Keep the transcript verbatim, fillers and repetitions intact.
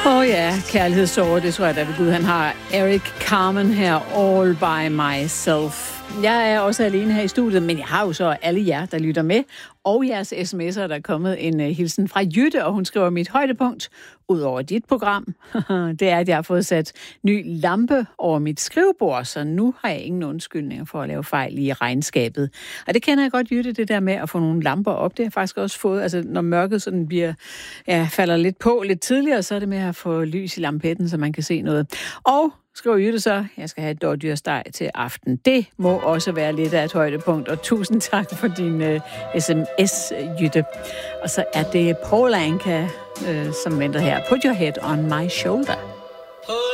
Åh oh ja, kærlighedssorger, det tror jeg da ved Gud, han har. Eric Carmen her, All By Myself. Jeg er også alene her i studiet, men jeg har jo så alle jer, der lytter med, og jeres sms'er, der er kommet en uh, hilsen fra Jytte, og hun skriver, mit højdepunkt, ud over dit program, det er, at jeg har fået sat ny lampe over mit skrivebord, så nu har jeg ingen undskyldninger for at lave fejl i regnskabet. Og det kender jeg godt, Jytte, det der med at få nogle lamper op, det har jeg faktisk også fået, altså når mørket sådan bliver, ja, falder lidt på lidt tidligere, så er det med at få lys i lampetten, så man kan se noget. Og skriver Jytte så, jeg skal have et dårdyrsteg til aften. Det må også være lidt af et højdepunkt, og tusind tak for din uh, sms, Jytte. Og så er det Paul Anka, uh, som venter her. Put your head on my shoulder.